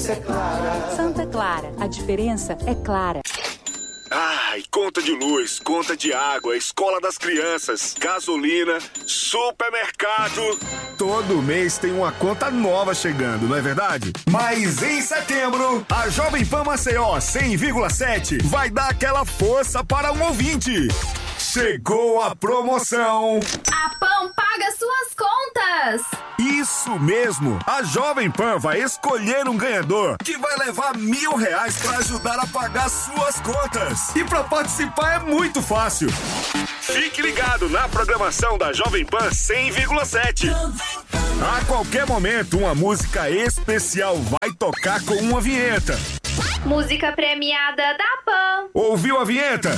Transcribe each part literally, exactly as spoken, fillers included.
diferença é clara. Santa Clara, a diferença é clara. Ai, conta de luz, conta de água, escola das crianças, gasolina, supermercado. Todo mês tem uma conta nova chegando, não é verdade? Mas em setembro, a Jovem Pan Maceió cem vírgula sete vai dar aquela força para um ouvinte. Chegou a promoção. A Pan paga suas contas. Isso mesmo. A Jovem Pan vai escolher um ganhador que vai levar mil reais para ajudar a pagar suas contas. E para participar é muito fácil. Fique ligado na programação da Jovem Pan cem vírgula sete. A qualquer momento, uma música especial vai tocar com uma vinheta. Música premiada da Pan. Ouviu a vinheta?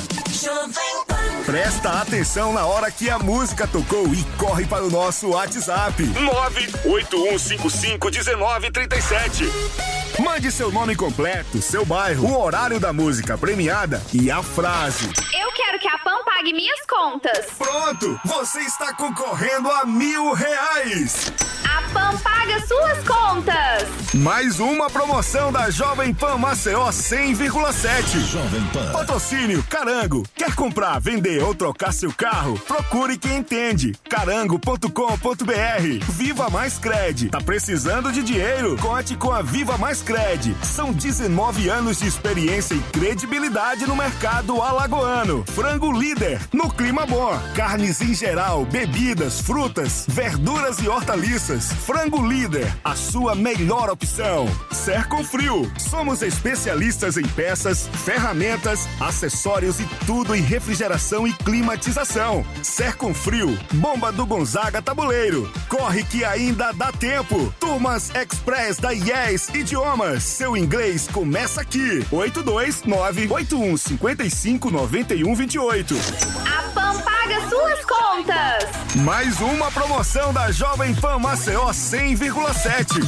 Presta atenção na hora que a música tocou e corre para o nosso WhatsApp. nove oito um cinco cinco um nove três sete. Mande seu nome completo, seu bairro, o horário da música premiada e a frase. Eu quero que a Pan pague minhas contas. Pronto, você está concorrendo a mil reais. A Pan paga suas contas. Mais uma promoção da Jovem Pan Maceió cem vírgula sete. Jovem Pan. Patrocínio Carango. Quer comprar, vender ou trocar seu carro? Procure quem entende. carango ponto com ponto br. Viva Mais Cred. Tá precisando de dinheiro? Conte com a Viva Mais Cred. São dezenove anos de experiência e credibilidade no mercado alagoano. Frango líder no clima bom. Carnes em geral, bebidas, frutas, verduras e hortaliças. Frango líder, a sua melhor opção. Serconfrio. Somos especialistas em peças, ferramentas, acessórios e tudo em refrigeração e climatização. Serconfrio, bomba do Gonzaga Tabuleiro. Corre que ainda dá tempo. Turmas Express da I E S Idiomas. Seu inglês começa aqui. oito dois nove oito um cinco cinco nove um dois oito. A Pan paga suas contas. Mais uma promoção da Jovem Pan Maceió cem vírgula sete.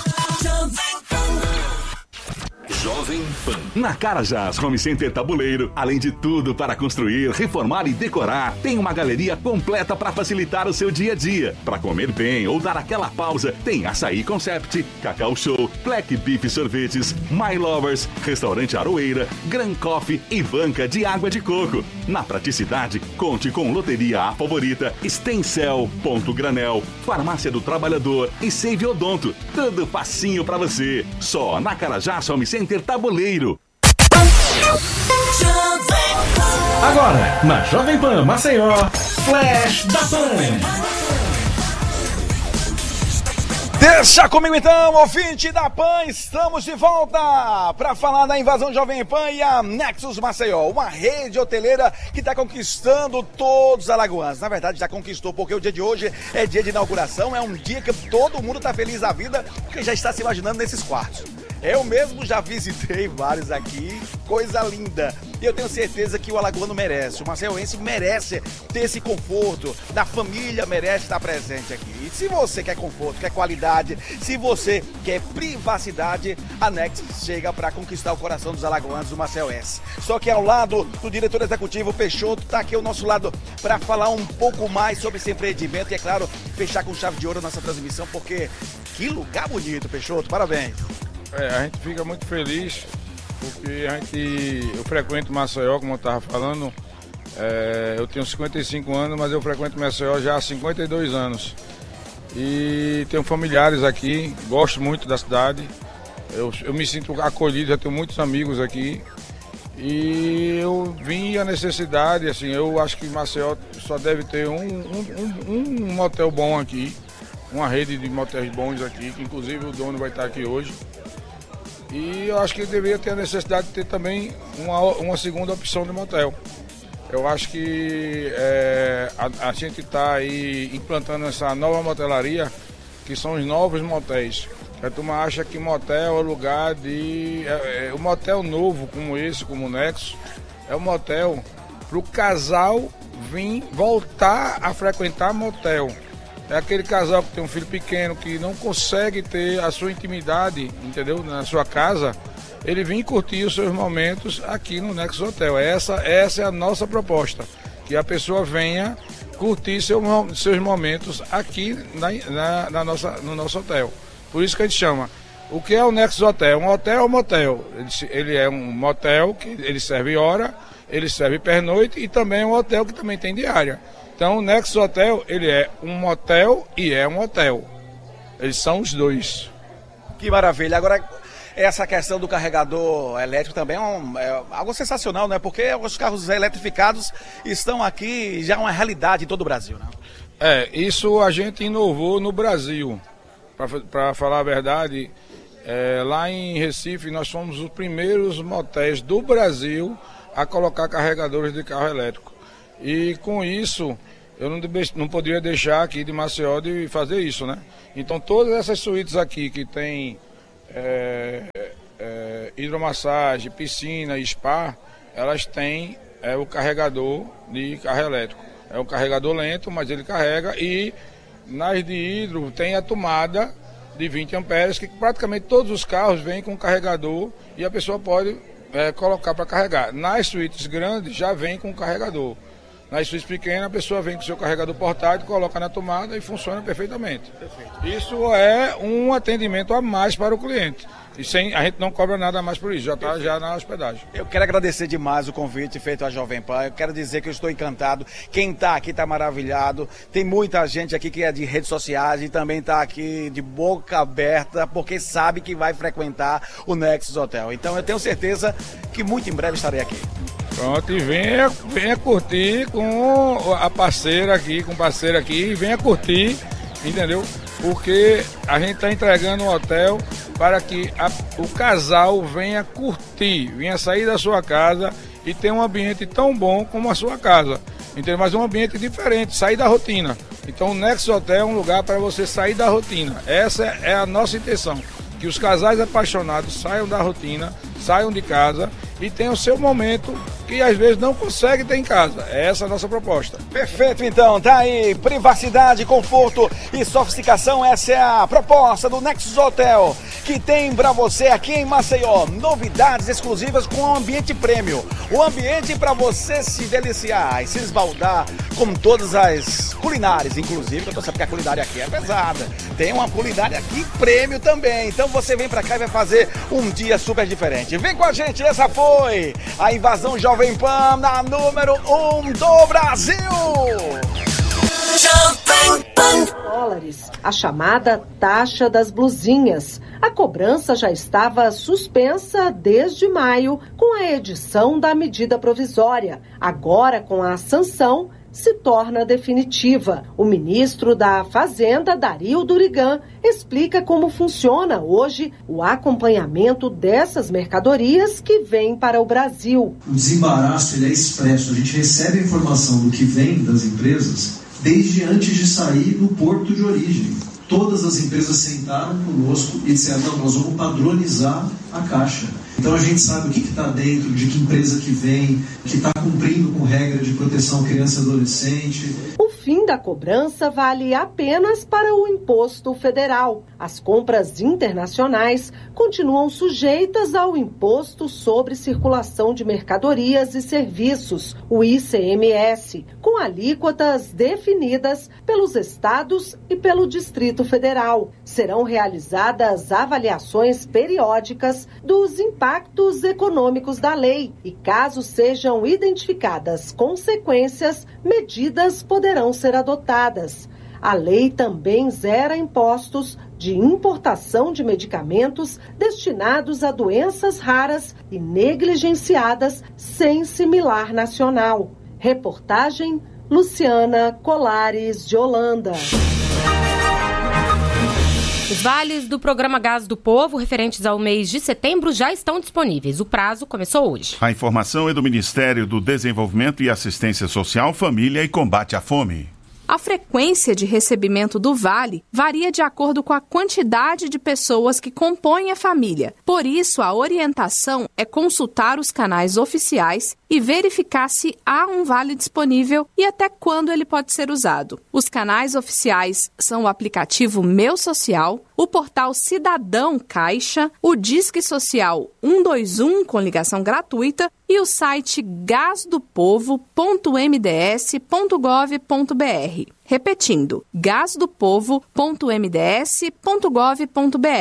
Jovem Pan. Na Carajás Home Center Tabuleiro, além de tudo para construir, reformar e decorar, tem uma galeria completa para facilitar o seu dia a dia. Para comer bem ou dar aquela pausa, tem Açaí Concept, Cacau Show, Black Beef Sorvetes, My Lovers, Restaurante Aroeira, Gran Coffee e banca de água de coco. Na praticidade, conte com Loteria A Favorita, Stencel, Ponto Granel, Farmácia do Trabalhador e Save Odonto. Tudo facinho para você. Só na Carajás Home Center Tabuleiro. Agora, na Jovem Pan Maceió, Flash da Pan. Deixa comigo então, ouvinte da Pan, estamos de volta para falar da invasão Jovem Pan e a Nexus Maceió, uma rede hoteleira que está conquistando todos os alagoanos. Na verdade já conquistou, porque o dia de hoje é dia de inauguração, é um dia que todo mundo está feliz da vida, porque já está se imaginando nesses quartos. Eu mesmo já visitei vários aqui, coisa linda. E eu tenho certeza que o alagoano merece, o maceiense merece ter esse conforto, da família merece estar presente aqui. E se você quer conforto, quer qualidade, se você quer privacidade, a Nexus chega para conquistar o coração dos alagoanos do maceiense. Só que ao lado do diretor executivo Peixoto, está aqui ao nosso lado para falar um pouco mais sobre esse empreendimento e, é claro, fechar com chave de ouro a nossa transmissão, porque que lugar bonito, Peixoto, parabéns. É, a gente fica muito feliz porque a gente, eu frequento Maceió, como eu estava falando, é, eu tenho cinquenta e cinco anos, mas eu frequento Maceió já há cinquenta e dois anos. E tenho familiares aqui, gosto muito da cidade, eu, eu me sinto acolhido, já tenho muitos amigos aqui. E eu vim a necessidade, assim, eu acho que Maceió só deve ter um, um, um, um motel bom aqui, uma rede de motéis bons aqui, que inclusive o dono vai estar aqui hoje. E eu acho que deveria ter a necessidade de ter também uma, uma segunda opção de motel. Eu acho que é, a, a gente está aí implantando essa nova motelaria, que são os novos motéis. A turma acha que motel é lugar de... É, é, o motel novo, como esse, como o Nexus, é um motel para o casal vir voltar a frequentar motel. É aquele casal que tem um filho pequeno, que não consegue ter a sua intimidade, entendeu? Na sua casa, ele vem curtir os seus momentos aqui no Nexus Hotel. Essa, essa é a nossa proposta, que a pessoa venha curtir seu, seus momentos aqui na, na, na nossa, no nosso hotel. Por isso que a gente chama O que é o Nexus Hotel? Um hotel é um motel. Ele, ele é um motel que ele serve hora, ele serve pernoite e também é um hotel que também tem diária. Então o Nexus Hotel, ele é um motel e é um hotel. Eles são os dois. Que maravilha. Agora, essa questão do carregador elétrico também é, um, é algo sensacional, né? Porque os carros eletrificados estão aqui já uma realidade em todo o Brasil, né? É, isso a gente inovou no Brasil. Para falar a verdade, é, lá em Recife nós fomos os primeiros motéis do Brasil a colocar carregadores de carro elétrico. E com isso, eu não, não poderia deixar aqui de Maceió de fazer isso, né? Então todas essas suítes aqui que tem é, é, hidromassagem, piscina e spa, elas têm é, o carregador de carro elétrico. É um carregador lento, mas ele carrega, e nas de hidro tem a tomada de vinte amperes, que praticamente todos os carros vêm com carregador e a pessoa pode é, colocar para carregar. Nas suítes grandes já vem com carregador. Nas suítes pequenas, a pessoa vem com seu carregador portátil, coloca na tomada e funciona perfeitamente. Perfeito. Isso é um atendimento a mais para o cliente. E sem, a gente não cobra nada mais por isso, já está já na hospedagem. Eu quero agradecer demais o convite feito à Jovem Pan. Eu quero dizer que eu estou encantado. Quem está aqui está maravilhado. Tem muita gente aqui que é de redes sociais e também está aqui de boca aberta, porque sabe que vai frequentar o Nexus Hotel. Então eu tenho certeza que muito em breve estarei aqui. Pronto, e venha, venha curtir com a parceira aqui, com o parceiro aqui, venha curtir, entendeu? Porque a gente está entregando um hotel para que a, o casal venha curtir, venha sair da sua casa e ter um ambiente tão bom como a sua casa, entendeu? Mas um ambiente diferente, sair da rotina. Então o Nexus Hotel é um lugar para você sair da rotina. Essa é a nossa intenção, que os casais apaixonados saiam da rotina, saiam de casa e tenham o seu momento que às vezes não consegue ter em casa. Essa é a nossa proposta. Perfeito, então. Tá aí. Privacidade, conforto e sofisticação. Essa é a proposta do Nexus Hotel, que tem para você aqui em Maceió novidades exclusivas com um ambiente prêmio. Um ambiente para você se deliciar e se esbaldar com todas as culinárias, inclusive, que eu tô sabendo que a culinária aqui é pesada. Tem uma culinária aqui prêmio também. Então você vem para cá e vai fazer um dia super diferente. Vem com a gente. Essa foi a Invasão Jovem Pan, na número um do Brasil. Jovem Pan. Dólares, a chamada taxa das blusinhas. A cobrança já estava suspensa desde maio com a edição da medida provisória. Agora, com a sanção, se torna definitiva. O ministro da Fazenda, Dario Durigan, explica como funciona hoje o acompanhamento dessas mercadorias que vêm para o Brasil. O desembaraço ele é expresso. A gente recebe a informação do que vem das empresas desde antes de sair do porto de origem. Todas as empresas sentaram conosco e disseram, não, nós vamos padronizar a caixa. Então a gente sabe o que está dentro, de que empresa que vem, que está cumprindo com regra de proteção criança e adolescente. O fim da cobrança vale apenas para o imposto federal. As compras internacionais continuam sujeitas ao Imposto sobre Circulação de Mercadorias e Serviços, o I C M S, com alíquotas definidas pelos estados e pelo Distrito Federal. Serão realizadas avaliações periódicas dos impactos econômicos da lei e, caso sejam identificadas consequências, medidas poderão ser adotadas. A lei também zera impostos de importação de medicamentos destinados a doenças raras e negligenciadas sem similar nacional. Reportagem Luciana Colares de Holanda. Os vales do programa Gás do Povo, referentes ao mês de setembro, já estão disponíveis. O prazo começou hoje. A informação é do Ministério do Desenvolvimento e Assistência Social, Família e Combate à Fome. A frequência de recebimento do vale varia de acordo com a quantidade de pessoas que compõem a família. Por isso, a orientação é consultar os canais oficiais e verificar se há um vale disponível e até quando ele pode ser usado. Os canais oficiais são o aplicativo Meu Social, o portal Cidadão Caixa, o Disque Social um dois um com ligação gratuita e o site gasdopovo ponto m d s ponto gov ponto b r. Repetindo, gasdopovo ponto m d s ponto gov ponto b r.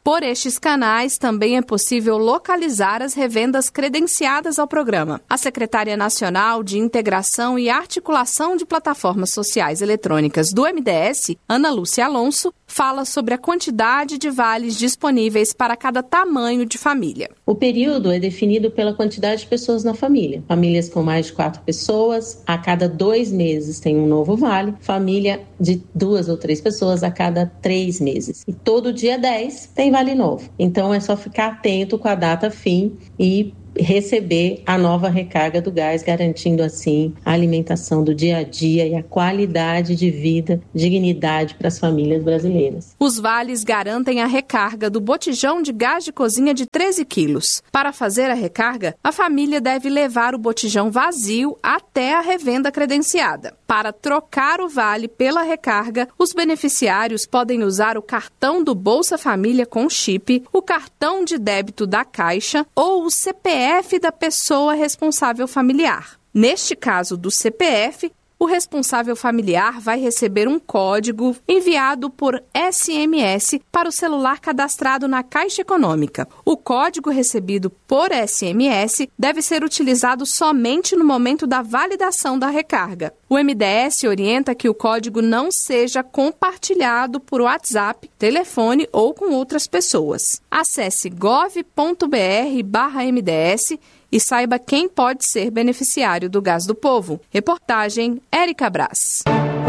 Por estes canais, também é possível localizar as revendas credenciadas ao programa. A secretária nacional de Integração e Articulação de Plataformas Sociais Eletrônicas do M D S, Ana Lúcia Alonso, fala sobre a quantidade de vales disponíveis para cada tamanho de família. O período é definido pela quantidade de pessoas na família. Famílias com mais de quatro pessoas, a cada dois meses tem um novo vale. Família de duas ou três pessoas, a cada três meses. E todo dia dez tem vale novo. Então é só ficar atento com a data fim e receber a nova recarga do gás, garantindo assim a alimentação do dia a dia e a qualidade de vida, dignidade para as famílias brasileiras. Os vales garantem a recarga do botijão de gás de cozinha de treze quilos. Para fazer a recarga, a família deve levar o botijão vazio até a revenda credenciada. Para trocar o vale pela recarga, os beneficiários podem usar o cartão do Bolsa Família com chip, o cartão de débito da Caixa ou o C P F da pessoa responsável familiar. Neste caso do C P F, o responsável familiar vai receber um código enviado por S M S para o celular cadastrado na Caixa Econômica. O código recebido por S M S deve ser utilizado somente no momento da validação da recarga. O M D S orienta que o código não seja compartilhado por WhatsApp, telefone ou com outras pessoas. Acesse gov ponto br barra M D S e saiba quem pode ser beneficiário do Gás do Povo. Reportagem Érica Brás.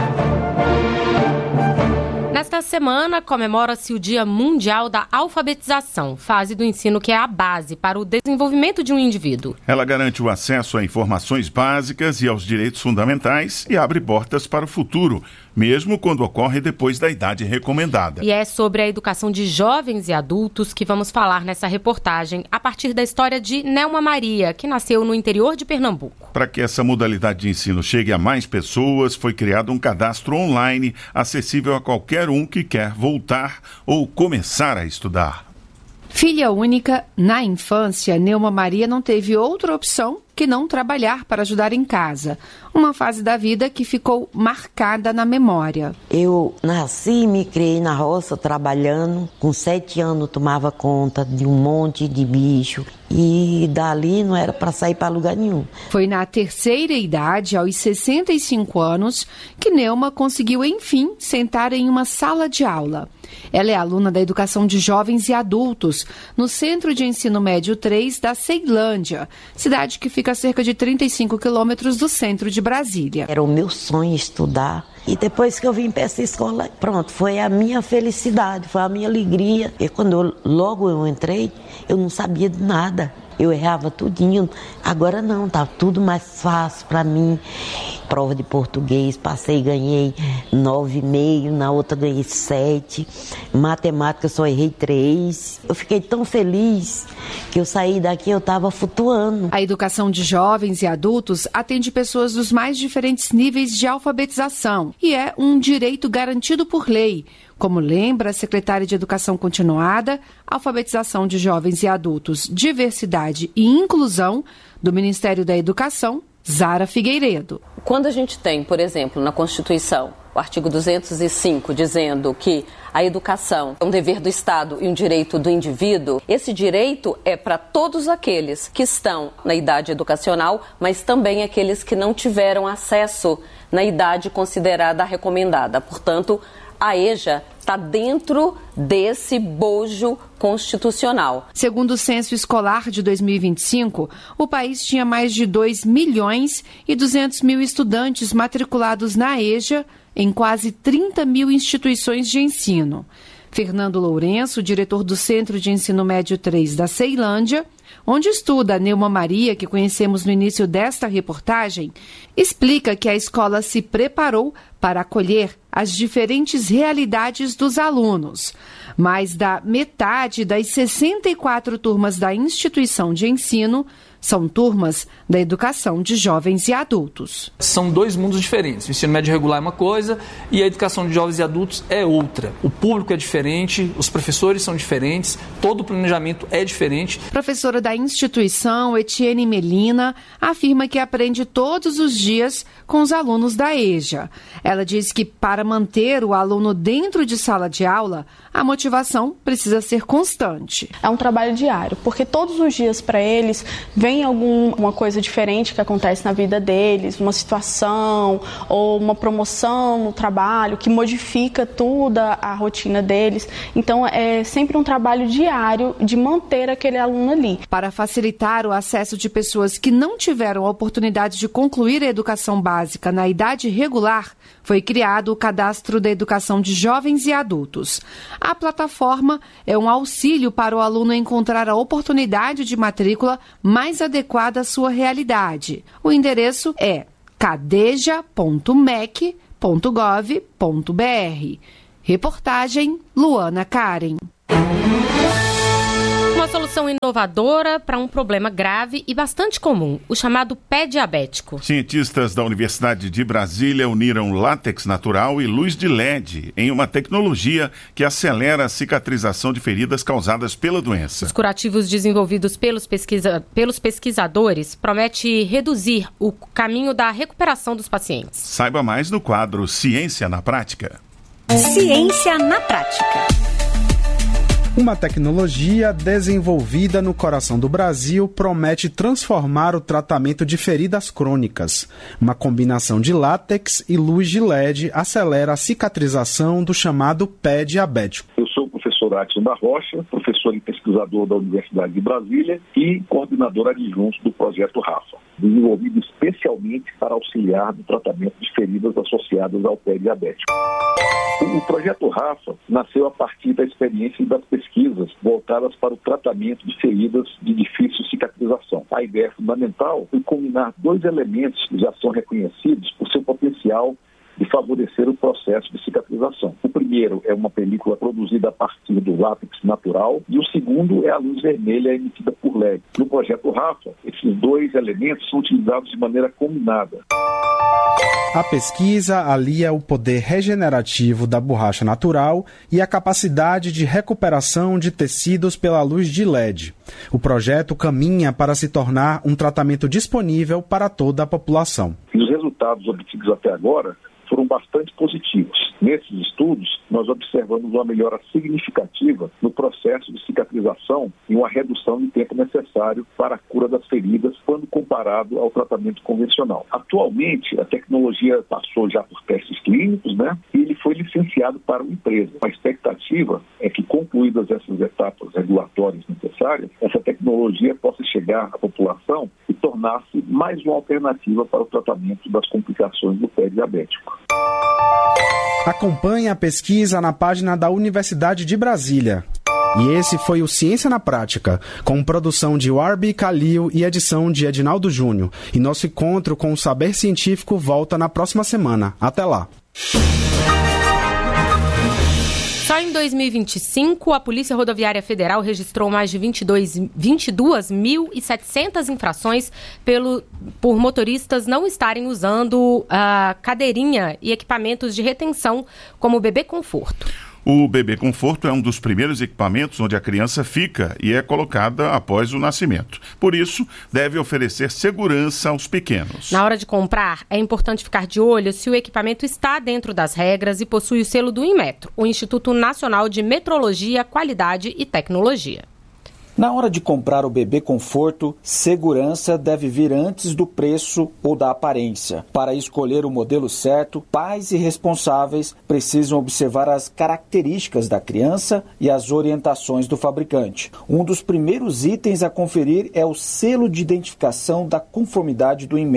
Nesta semana, comemora-se o Dia Mundial da Alfabetização, fase do ensino que é a base para o desenvolvimento de um indivíduo. Ela garante o acesso a informações básicas e aos direitos fundamentais e abre portas para o futuro, mesmo quando ocorre depois da idade recomendada. E é sobre a educação de jovens e adultos que vamos falar nessa reportagem, a partir da história de Nelma Maria, que nasceu no interior de Pernambuco. Para que essa modalidade de ensino chegue a mais pessoas, foi criado um cadastro online acessível a qualquer um que quer voltar ou começar a estudar. Filha única, na infância, Nelma Maria não teve outra opção que não trabalhar para ajudar em casa. Uma fase da vida que ficou marcada na memória. Eu nasci e me criei na roça trabalhando. Com sete anos tomava conta de um monte de bicho. E dali não era para sair para lugar nenhum. Foi na terceira idade, aos sessenta e cinco anos, que Nelma conseguiu, enfim, sentar em uma sala de aula. Ela é aluna da Educação de Jovens e Adultos, no Centro de Ensino Médio três da Ceilândia, cidade que fica a cerca de trinta e cinco quilômetros do centro de Brasília. Era o meu sonho estudar. E depois que eu vim para essa escola, pronto, foi a minha felicidade, foi a minha alegria. E quando eu, logo eu entrei, eu não sabia de nada. Eu errava tudinho. Agora não, tá tudo mais fácil para mim. Prova de português, passei e ganhei nove e meio, na outra ganhei sete. Matemática só errei três. Eu fiquei tão feliz que eu saí daqui, eu estava flutuando. A educação de jovens e adultos atende pessoas dos mais diferentes níveis de alfabetização e é um direito garantido por lei. Como lembra a secretária de Educação Continuada, Alfabetização de Jovens e Adultos, Diversidade e Inclusão do Ministério da Educação, Zara Figueiredo. Quando a gente tem, por exemplo, na Constituição, o artigo duzentos e cinco, dizendo que a educação é um dever do Estado e um direito do indivíduo, esse direito é para todos aqueles que estão na idade educacional, mas também aqueles que não tiveram acesso na idade considerada recomendada. Portanto, a EJA está dentro desse bojo constitucional. Segundo o Censo Escolar de dois mil e vinte e cinco, o país tinha mais de dois milhões e duzentos mil estudantes matriculados na EJA em quase trinta mil instituições de ensino. Fernando Lourenço, diretor do Centro de Ensino Médio três da Ceilândia, onde estuda a Nelma Maria, que conhecemos no início desta reportagem, explica que a escola se preparou para acolher as diferentes realidades dos alunos. Mais da metade das sessenta e quatro turmas da instituição de ensino São turmas da educação de jovens e adultos. São dois mundos diferentes. O ensino médio regular é uma coisa e a educação de jovens e adultos é outra. O público é diferente, os professores são diferentes, todo o planejamento é diferente. Professora da instituição, Etienne Melina, afirma que aprende todos os dias com os alunos da EJA. Ela diz que para manter o aluno dentro de sala de aula, a motivação precisa ser constante. É um trabalho diário, porque todos os dias para eles vem alguma coisa diferente que acontece na vida deles, uma situação ou uma promoção no trabalho que modifica toda a rotina deles. Então é sempre um trabalho diário de manter aquele aluno ali. Para facilitar o acesso de pessoas que não tiveram a oportunidade de concluir a educação básica na idade regular, foi criado o Cadastro da Educação de Jovens e Adultos. A plataforma é um auxílio para o aluno encontrar a oportunidade de matrícula mais adequada à sua realidade. O endereço é cadeja ponto mec ponto gov ponto br. Reportagem Luana Karen. Uma solução inovadora para um problema grave e bastante comum, o chamado pé diabético. Cientistas da Universidade de Brasília uniram látex natural e luz de L E D em uma tecnologia que acelera a cicatrização de feridas causadas pela doença. Os curativos desenvolvidos pelos, pesquisa... pelos pesquisadores prometem reduzir o caminho da recuperação dos pacientes. Saiba mais no quadro Ciência na Prática. Ciência na Prática. Uma tecnologia desenvolvida no coração do Brasil promete transformar o tratamento de feridas crônicas. Uma combinação de látex e luz de L E D acelera a cicatrização do chamado pé diabético. Eu sou o professor Adson da Rocha, professor e pesquisador da Universidade de Brasília e coordenador adjunto do projeto RAFA, desenvolvido especialmente para auxiliar no tratamento de feridas associadas ao pé diabético. O projeto RAFA nasceu a partir da experiência e das pesquisas voltadas para o tratamento de feridas de difícil cicatrização. A ideia fundamental foi combinar dois elementos que já são reconhecidos por seu potencial de favorecer o processo de cicatrização. O primeiro é uma película produzida a partir do látex natural e o segundo é a luz vermelha emitida por L E D. No projeto RAFA, esses dois elementos são utilizados de maneira combinada. A pesquisa alia o poder regenerativo da borracha natural e a capacidade de recuperação de tecidos pela luz de L E D. O projeto caminha para se tornar um tratamento disponível para toda a população. E os resultados obtidos até agora foram bastante positivos. Nesses estudos, nós observamos uma melhora significativa no processo de cicatrização e uma redução no tempo necessário para a cura das feridas quando comparado ao tratamento convencional. Atualmente, a tecnologia passou já por testes clínicos, né? E ele foi licenciado para uma empresa. A expectativa é que, concluídas essas etapas regulatórias necessárias, essa tecnologia possa chegar à população e tornar-se mais uma alternativa para o tratamento das complicações do pé diabético. Acompanhe a pesquisa na página da Universidade de Brasília. E esse foi o Ciência na Prática, com produção de Warby Calil e edição de Edinaldo Júnior. E nosso encontro com o saber científico volta na próxima semana. Até lá! Só em dois mil e vinte e cinco, a Polícia Rodoviária Federal registrou mais de vinte e duas mil e setecentas infrações pelo, por motoristas não estarem usando a cadeirinha e equipamentos de retenção, como o bebê conforto. O bebê conforto é um dos primeiros equipamentos onde a criança fica e é colocada após o nascimento. Por isso, deve oferecer segurança aos pequenos. Na hora de comprar, é importante ficar de olho se o equipamento está dentro das regras e possui o selo do Inmetro, o Instituto Nacional de Metrologia, Qualidade e Tecnologia. Na hora de comprar o bebê conforto, segurança deve vir antes do preço ou da aparência. Para escolher o modelo certo, pais e responsáveis precisam observar as características da criança e as orientações do fabricante. Um dos primeiros itens a conferir é o selo de identificação da conformidade do Inmetro.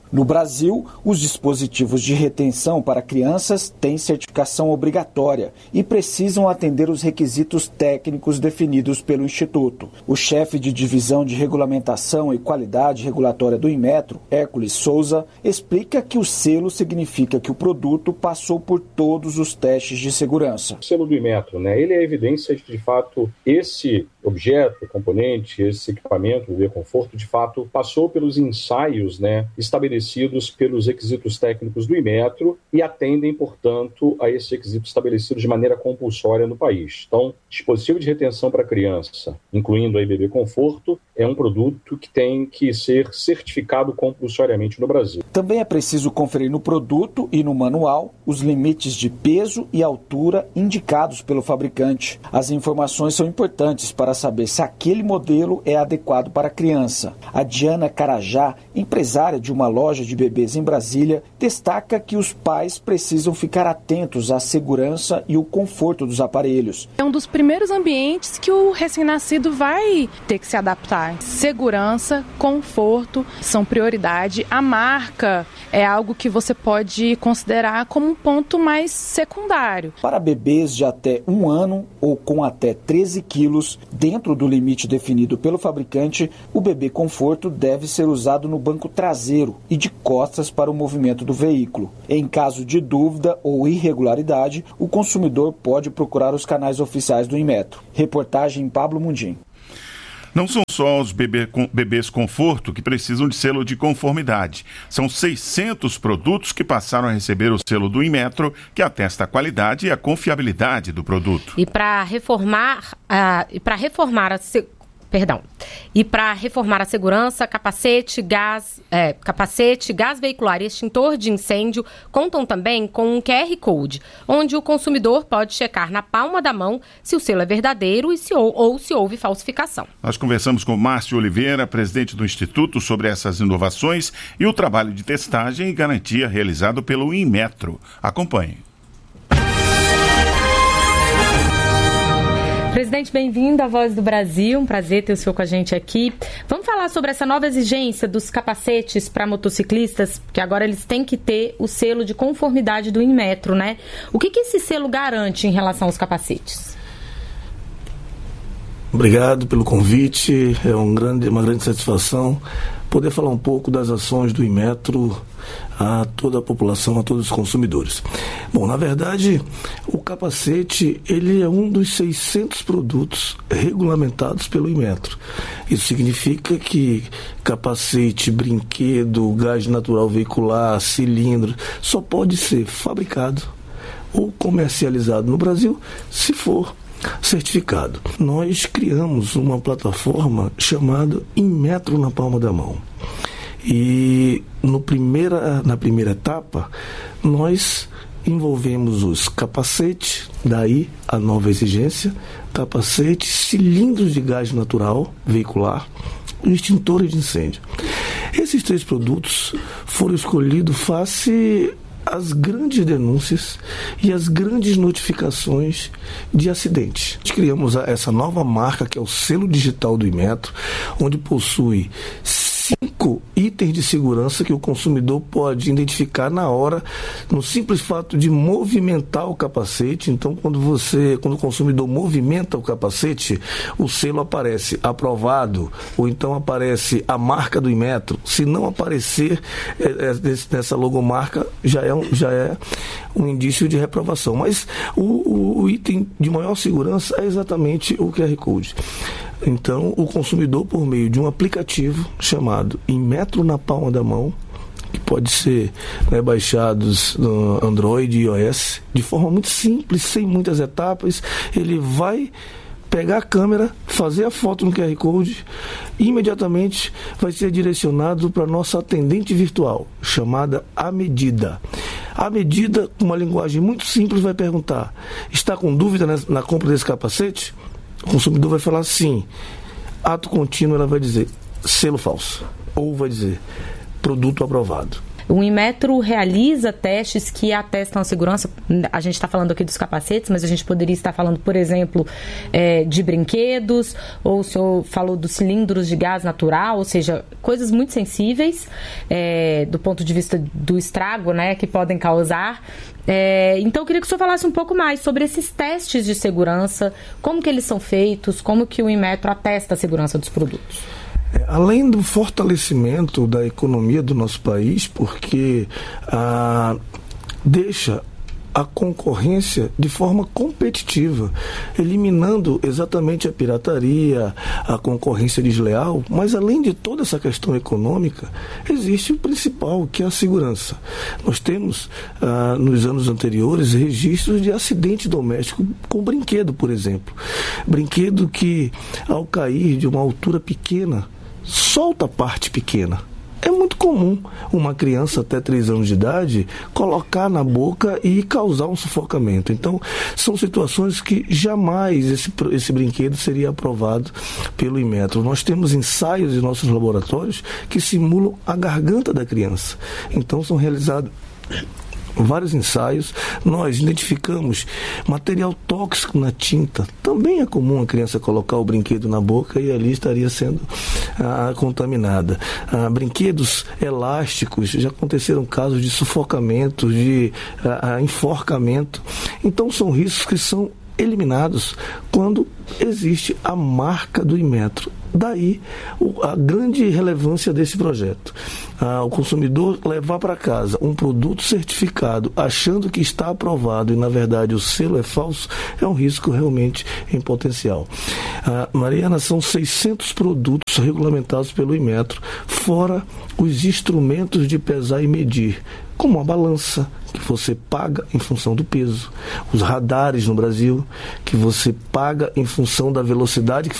No Brasil, os dispositivos de retenção para crianças têm certificação obrigatória e precisam atender os requisitos técnicos definidos pelo Instituto. O chefe de divisão de regulamentação e qualidade regulatória do Inmetro, Hércules Souza, explica que o selo significa que o produto passou por todos os testes de segurança. O selo do Inmetro, né, ele é a evidência de que, de fato, esse objeto, componente, esse equipamento, o bebê conforto, de fato, passou pelos ensaios, né, estabelecidos pelos requisitos técnicos do Inmetro e atendem, portanto, a esses requisitos estabelecidos de maneira compulsória no país. Então, dispositivo de retenção para criança, incluindo aí bebê conforto, é um produto que tem que ser certificado compulsoriamente no Brasil. Também é preciso conferir no produto e no manual os limites de peso e altura indicados pelo fabricante. As informações são importantes para saber se aquele modelo é adequado para a criança. A Diana Carajá, empresária de uma loja de bebês em Brasília, destaca que os pais precisam ficar atentos à segurança e o conforto dos aparelhos. É um dos primeiros ambientes que o recém-nascido vai ter que se adaptar. Segurança, conforto são prioridade. A marca é algo que você pode considerar como um ponto mais secundário. Para bebês de até um ano ou com até treze quilos, dentro do limite definido pelo fabricante, o bebê conforto deve ser usado no banco traseiro e de costas para o movimento do veículo. Em caso de dúvida ou irregularidade, o consumidor pode procurar os canais oficiais do Inmetro. Reportagem Pablo Mundim. Não são só os bebê, com, bebês conforto que precisam de selo de conformidade. São seiscentos produtos que passaram a receber o selo do Inmetro, que atesta a qualidade e a confiabilidade do produto. E para reformar, uh, para reformar a se... Perdão. E para reformar a segurança, capacete, gás, é, capacete, gás veicular e extintor de incêndio contam também com um Q R Code, onde o consumidor pode checar na palma da mão se o selo é verdadeiro e se, ou, ou se houve falsificação. Nós conversamos com Márcio Oliveira, presidente do Instituto, sobre essas inovações e o trabalho de testagem e garantia realizado pelo Inmetro. Acompanhe. Presidente, bem-vindo à Voz do Brasil, um prazer ter o senhor com a gente aqui. Vamos falar sobre essa nova exigência dos capacetes para motociclistas, que agora eles têm que ter o selo de conformidade do Inmetro, né? O que, que esse selo garante em relação aos capacetes? Obrigado pelo convite, é um grande, uma grande satisfação poder falar um pouco das ações do Inmetro a toda a população, a todos os consumidores. Bom, na verdade, o capacete ele é um dos seiscentos produtos regulamentados pelo Inmetro. Isso significa que capacete, brinquedo, gás natural veicular, cilindro, só pode ser fabricado ou comercializado no Brasil se for certificado. Nós criamos uma plataforma chamada Inmetro na palma da mão. E no primeira, na primeira etapa, nós envolvemos os capacetes, daí a nova exigência, capacetes, cilindros de gás natural veicular e extintores de incêndio. Esses três produtos foram escolhidos face as grandes denúncias e as grandes notificações de acidentes. Nós criamos essa nova marca, que é o selo digital do Inmetro, onde possui cinco itens de segurança que o consumidor pode identificar na hora, no simples fato de movimentar o capacete. Então, quando você, quando o consumidor movimenta o capacete, o selo aparece aprovado, ou então aparece a marca do Inmetro. Se não aparecer é, é, nessa logomarca, já é, um, já é um indício de reprovação. Mas o, o, o item de maior segurança é exatamente o Q R Code. Então, o consumidor, por meio de um aplicativo chamado Inmetro na palma da mão, que pode ser, né, baixados no Android e iOS, de forma muito simples, sem muitas etapas, ele vai pegar a câmera, fazer a foto no Q R Code e imediatamente vai ser direcionado para a nossa atendente virtual, chamada A Medida. A Medida, com uma linguagem muito simples, vai perguntar: está com dúvida na, na compra desse capacete? O consumidor vai falar sim. Ato contínuo, ela vai dizer selo falso, ou vai dizer produto aprovado. O Inmetro realiza testes que atestam a segurança. A gente está falando aqui dos capacetes, mas a gente poderia estar falando, por exemplo, é, de brinquedos, ou o senhor falou dos cilindros de gás natural, ou seja, coisas muito sensíveis é, do ponto de vista do estrago, né, que podem causar. É, então eu queria que o senhor falasse um pouco mais sobre esses testes de segurança, como que eles são feitos, como que o Inmetro atesta a segurança dos produtos. É, além do fortalecimento da economia do nosso país, porque ah, deixa a concorrência de forma competitiva, eliminando exatamente a pirataria, a concorrência desleal, mas além de toda essa questão econômica, existe o principal, que é a segurança. Nós temos, ah, nos anos anteriores, registros de acidente doméstico com brinquedo, por exemplo. Brinquedo que, ao cair de uma altura pequena, solta a parte pequena. É muito comum uma criança até três anos de idade colocar na boca e causar um sufocamento. Então, são situações que jamais esse, esse brinquedo seria aprovado pelo Inmetro. Nós temos ensaios em nossos laboratórios que simulam a garganta da criança. Então, são realizados vários ensaios. Nós identificamos material tóxico na tinta. Também é comum a criança colocar o brinquedo na boca e ali estaria sendo ah, contaminada. Ah, brinquedos elásticos, já aconteceram casos de sufocamento, de ah, enforcamento. Então são riscos que são eliminados quando existe a marca do Inmetro. Daí a grande relevância desse projeto. Ah, o consumidor levar para casa um produto certificado achando que está aprovado e na verdade o selo é falso, é um risco realmente em potencial. Ah, Mariana, são seiscentos produtos regulamentados pelo Inmetro, fora os instrumentos de pesar e medir, como a balança, que você paga em função do peso, os radares no Brasil, que você paga em função da velocidade que